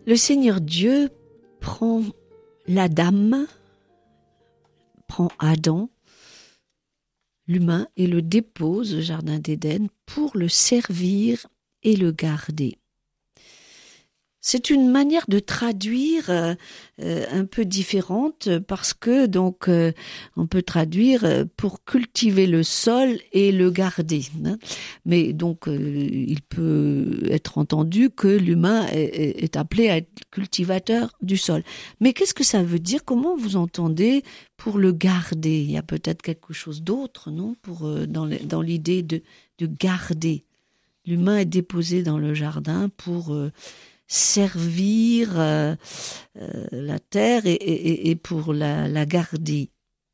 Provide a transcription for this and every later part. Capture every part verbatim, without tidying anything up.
Le Seigneur Dieu prend l'Adam, prend Adam, l'humain, et le dépose au Jardin d'Éden pour le servir et le garder. C'est une manière de traduire euh, un peu différente parce que donc euh, on peut traduire pour cultiver le sol et le garder. Hein. Mais donc euh, il peut être entendu que l'humain est, est appelé à être cultivateur du sol. Mais qu'est-ce que ça veut dire? Comment vous entendez pour le garder? Il y a peut-être quelque chose d'autre, non? Pour euh, dans, dans l'idée de, de garder. L'humain est déposé dans le jardin pour euh, servir euh, euh, la terre et, et, et pour la, la garder.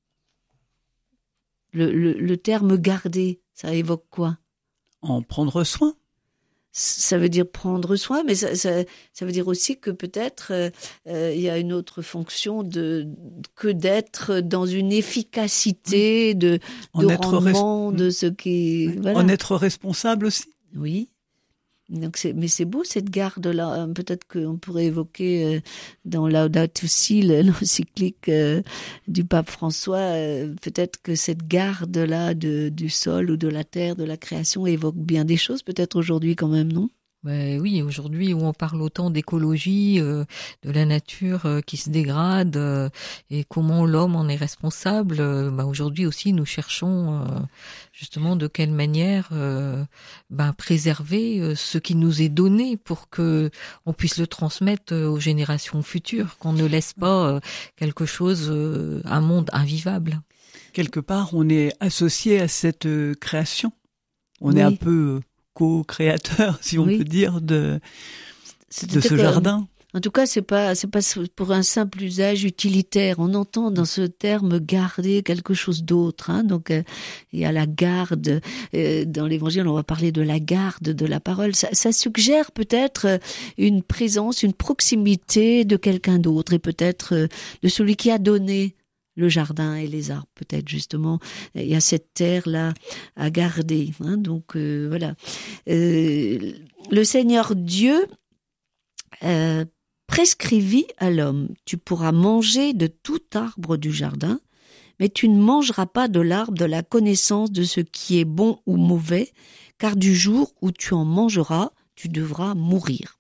Le, le, le terme garder, ça évoque quoi? En prendre soin. Ça veut dire prendre soin, mais ça, ça, ça veut dire aussi que peut-être euh, euh, il y a une autre fonction de, que d'être dans une efficacité de, de rendement, res... de ce qui... Voilà. En être responsable aussi. Oui. Donc c'est, mais c'est beau cette garde-là. Peut-être qu'on pourrait évoquer euh, dans Laudato Si, l'encyclique euh, du pape François, euh, peut-être que cette garde-là de, du sol ou de la terre, de la création, évoque bien des choses, peut-être aujourd'hui quand même, non? Ben oui, aujourd'hui où on parle autant d'écologie, euh, de la nature euh, qui se dégrade euh, et comment l'homme en est responsable, euh, ben aujourd'hui aussi nous cherchons euh, justement de quelle manière euh, ben préserver euh, ce qui nous est donné pour que on puisse le transmettre aux générations futures, qu'on ne laisse pas euh, quelque chose, euh, un monde invivable. Quelque part, on est associé à cette euh, création. On oui. est un peu euh, co-créateur, si on oui. peut dire, de, de ce jardin. En tout cas, c'est pas, c'est pas pour un simple usage utilitaire. On entend dans ce terme garder quelque chose d'autre. Hein. Donc, euh, il y a la garde. Euh, dans l'Évangile, on va parler de la garde de la parole. Ça, ça suggère peut-être une présence, une proximité de quelqu'un d'autre et peut-être euh, de celui qui a donné le jardin et les arbres, peut-être justement. Il y a cette terre-là à garder. Hein, donc, euh, voilà. Euh, le Seigneur Dieu euh, prescrivit à l'homme, tu pourras manger de tout arbre du jardin, mais tu ne mangeras pas de l'arbre de la connaissance de ce qui est bon ou mauvais, car du jour où tu en mangeras, tu devras mourir.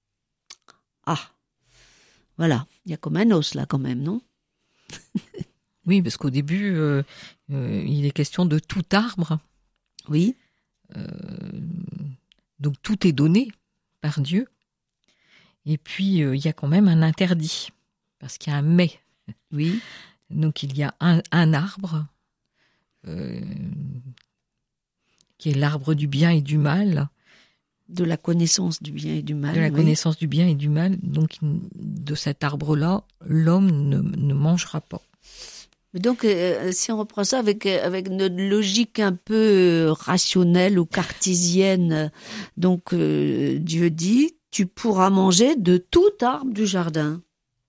Ah, voilà. Il y a comme un os là quand même, non? Oui, parce qu'au début, euh, euh, il est question de tout arbre. Oui. Euh, donc tout est donné par Dieu. Et puis, euh, il y a quand même un interdit, parce qu'il y a un « mais ». Oui. Donc il y a un, un arbre, euh, qui est l'arbre du bien et du mal. De la connaissance du bien et du mal. De la oui. connaissance du bien et du mal. Donc de cet arbre-là, l'homme ne, ne mangera pas. Donc, euh, si on reprend ça avec avec notre logique un peu rationnelle ou cartésienne, donc euh, Dieu dit, tu pourras manger de tout arbre du jardin.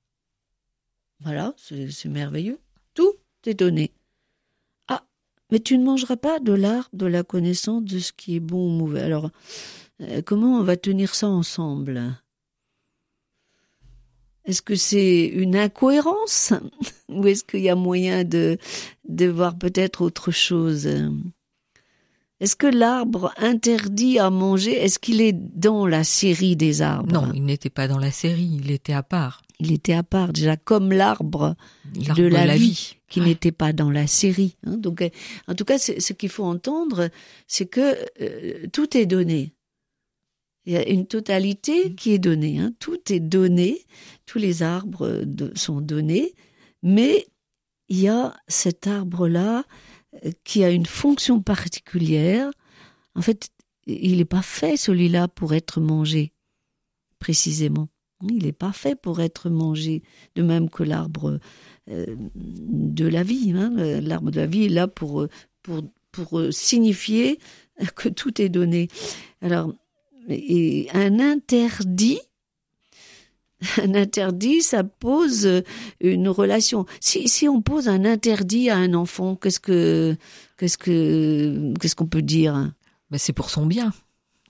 Voilà, c'est, c'est merveilleux. Tout est donné. Ah, mais tu ne mangeras pas de l'arbre de la connaissance de ce qui est bon ou mauvais. Alors, euh, comment on va tenir ça ensemble ? Est-ce que c'est une incohérence ou est-ce qu'il y a moyen de, de voir peut-être autre chose? Est-ce que l'arbre interdit à manger, est-ce qu'il est dans la série des arbres? Non, il n'était pas dans la série, il était à part. Il était à part, déjà comme l'arbre, l'arbre de la, la vie, vie, qui ouais. n'était pas dans la série. Hein. Donc, en tout cas, c'est, ce qu'il faut entendre, c'est que euh, tout est donné. Il y a une totalité qui est donnée. Hein. Tout est donné, tous les arbres de, sont donnés, mais il y a cet arbre-là qui a une fonction particulière. En fait, il n'est pas fait, celui-là, pour être mangé, précisément. Il n'est pas fait pour être mangé, de même que l'arbre euh, de la vie. Hein. L'arbre de la vie est là pour, pour, pour signifier que tout est donné. Alors, et un interdit, un interdit, ça pose une relation. Si, si on pose un interdit à un enfant, qu'est-ce que, qu'est-ce que, qu'est-ce qu'on peut dire? Ben c'est pour son bien.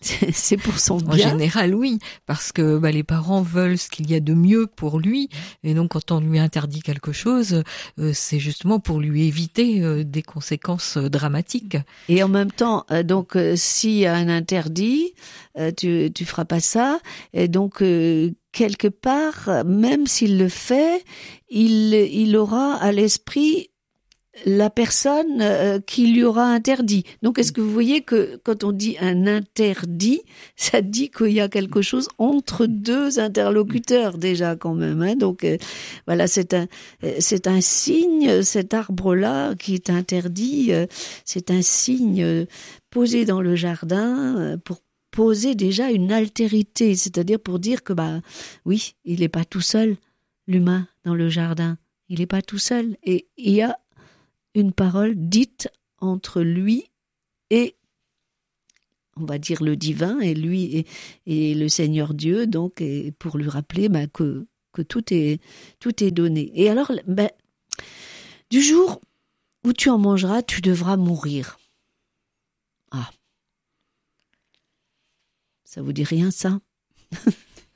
c'est, c'est pour son En bien. général, oui, parce que bah, les parents veulent ce qu'il y a de mieux pour lui, et donc quand on lui interdit quelque chose, euh, c'est justement pour lui éviter euh, des conséquences euh, dramatiques. Et en même temps, euh, donc, euh, s'il y a un interdit, euh, tu tu feras pas ça. Et donc, euh, quelque part, même s'il le fait, il il aura à l'esprit la personne euh, qui lui aura interdit. Donc, est-ce que vous voyez que quand on dit un interdit, ça dit qu'il y a quelque chose entre deux interlocuteurs déjà quand même. Hein. Donc, euh, voilà, c'est un euh, c'est un signe, cet arbre-là qui est interdit, euh, c'est un signe euh, posé dans le jardin euh, pour poser déjà une altérité, c'est-à-dire pour dire que bah oui, il n'est pas tout seul, l'humain dans le jardin. Il n'est pas tout seul et il y a une parole dite entre lui et, on va dire, le divin, et lui et, et le Seigneur Dieu, donc, et pour lui rappeler bah, que, que tout est, tout est donné. Et alors, bah, du jour où tu en mangeras, tu devras mourir. Ah. Ça vous dit rien, ça? De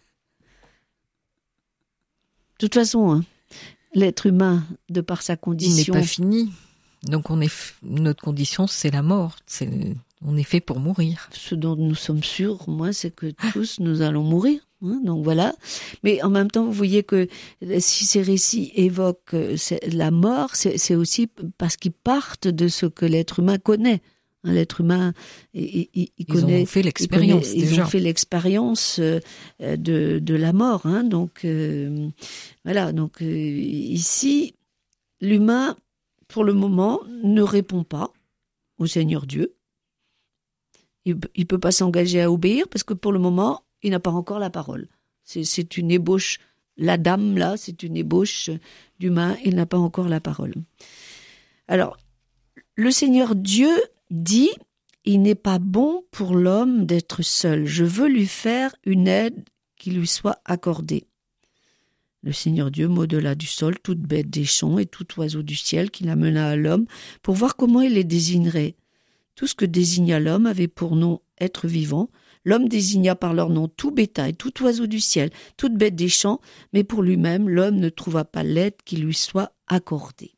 toute façon, hein, l'être humain, de par sa condition... Il n'est pas fini. Donc on est f... notre condition, c'est la mort. C'est... On est fait pour mourir. Ce dont nous sommes sûrs, moi, c'est que tous nous allons mourir. Hein, donc voilà. Mais en même temps, vous voyez que si ces récits évoquent la mort, c'est, c'est aussi parce qu'ils partent de ce que l'être humain connaît. Hein, l'être humain, il, il, il connaît. Ils ont fait l'expérience. Ils, connaît, ils ont fait l'expérience de, de la mort. Hein, donc euh, voilà. Donc euh, ici, l'humain, pour le moment, ne répond pas au Seigneur Dieu. Il ne peut pas s'engager à obéir parce que pour le moment, il n'a pas encore la parole. C'est, c'est une ébauche. La dame, là, c'est une ébauche d'humain. Il n'a pas encore la parole. Alors, le Seigneur Dieu dit, il n'est pas bon pour l'homme d'être seul. Je veux lui faire une aide qui lui soit accordée. Le Seigneur Dieu modela du sol toute bête des champs et tout oiseau du ciel qu'il amena à l'homme pour voir comment il les désignerait. Tout ce que désigna l'homme avait pour nom être vivant. L'homme désigna par leur nom tout bétail, tout oiseau du ciel, toute bête des champs, mais pour lui-même, l'homme ne trouva pas l'aide qui lui soit accordée.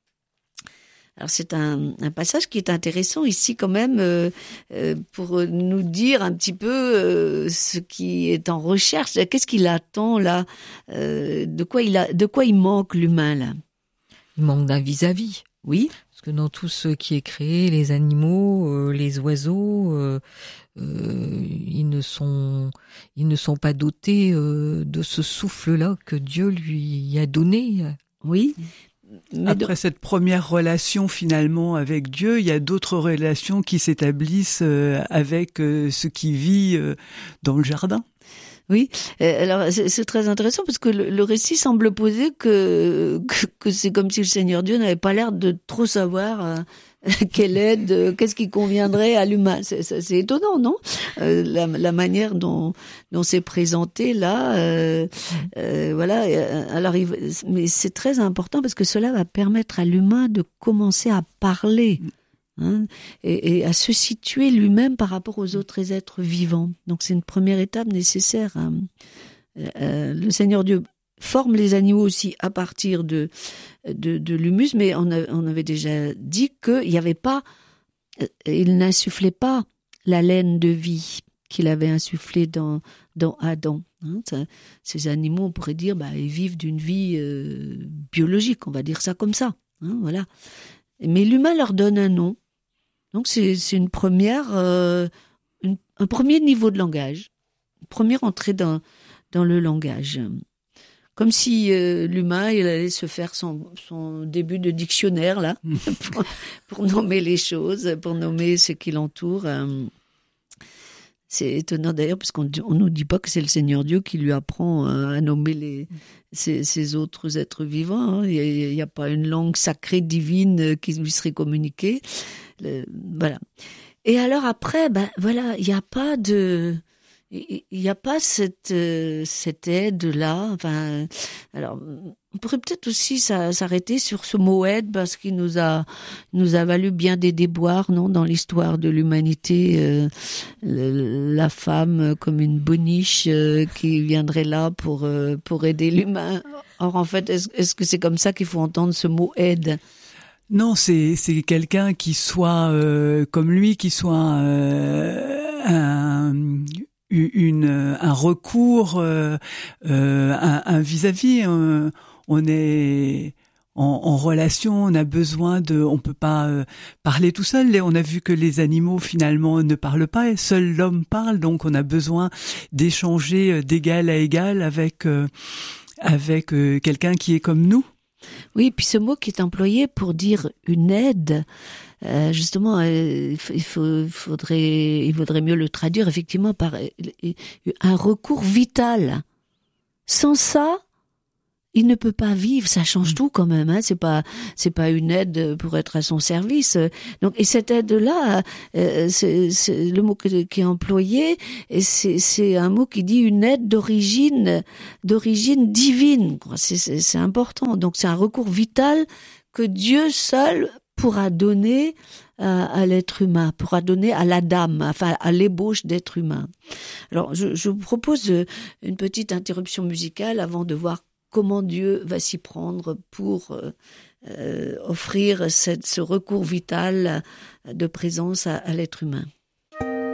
Alors c'est un, un passage qui est intéressant ici quand même euh, euh, pour nous dire un petit peu euh, ce qui est en recherche. Qu'est-ce qu'il attend là euh, de quoi il a, de quoi il manque l'humain là? Il manque d'un vis-à-vis. Oui. Parce que dans tout ce qui est créé, les animaux, euh, les oiseaux, euh, euh, ils ne sont, ils ne sont pas dotés euh, de ce souffle-là que Dieu lui a donné. Oui. Mais Après de... cette première relation finalement avec Dieu, il y a d'autres relations qui s'établissent avec ce qui vit dans le jardin. Oui, alors c'est, c'est très intéressant parce que le, le récit semble poser que, que que c'est comme si le Seigneur Dieu n'avait pas l'air de trop savoir euh, quelle aide, euh, qu'est-ce qui conviendrait à l'humain. C'est, c'est, c'est étonnant, non euh, la, la manière dont dont c'est présenté là, euh, euh, voilà. Alors, il, mais c'est très important parce que cela va permettre à l'humain de commencer à parler. Hein, et, et à se situer lui-même par rapport aux autres êtres vivants. Donc c'est une première étape nécessaire. Hein. Euh, le Seigneur Dieu forme les animaux aussi à partir de de, de l'humus, mais on, a, on avait déjà dit qu'il n'y avait pas, euh, il n'insufflait pas la laine de vie qu'il avait insufflée dans dans Adam. Hein. Ça, ces animaux, on pourrait dire, bah, ils vivent d'une vie euh, biologique, on va dire ça comme ça. Hein, voilà. Mais l'humain leur donne un nom. Donc c'est, c'est une première, euh, une, un premier niveau de langage, une première entrée dans, dans le langage. Comme si euh, l'humain, il allait se faire son, son début de dictionnaire, là, pour, pour nommer les choses, pour nommer ce qui l'entoure. C'est étonnant d'ailleurs, parce qu'on ne nous dit pas que c'est le Seigneur Dieu qui lui apprend à nommer les, ces, ces autres êtres vivants. Hein. Il n'y a, a pas une langue sacrée, divine, qui lui serait communiquée. Le, voilà. Et alors après, ben voilà, il n'y a pas de, il n'y a pas cette cette aide là. Enfin, alors On pourrait peut-être aussi s'arrêter sur ce mot aide parce qu'il nous a nous a valu bien des déboires, non, dans l'histoire de l'humanité. Euh, la femme comme une boniche euh, qui viendrait là pour euh, pour aider l'humain. Or en fait, est-ce, est-ce que c'est comme ça qu'il faut entendre ce mot aide? Non, c'est c'est quelqu'un qui soit euh, comme lui, qui soit euh, un une un recours, euh, euh, un, un vis-à-vis. Un, on est en, en relation, on a besoin de, on peut pas euh, parler tout seul. On a vu que les animaux finalement ne parlent pas, et seul l'homme parle, donc on a besoin d'échanger d'égal à égal avec euh, avec euh, quelqu'un qui est comme nous. Oui, puis ce mot qui est employé pour dire une aide, euh, justement, euh, il, faut, il faudrait, il vaudrait mieux le traduire effectivement par un recours vital. Sans ça, il ne peut pas vivre. Ça change tout quand même. Hein. C'est pas, c'est pas une aide pour être à son service. Donc, et cette aide-là, euh, c'est, c'est le mot qui est employé, et c'est, c'est un mot qui dit une aide d'origine, d'origine divine. C'est, c'est, c'est important. Donc, c'est un recours vital que Dieu seul pourra donner à, à l'être humain, pourra donner à l'Adam, enfin à l'ébauche d'être humain. Alors, je, je vous propose une petite interruption musicale avant de voir comment Dieu va s'y prendre pour euh, euh, offrir cette, ce recours vital de présence à, à l'être humain.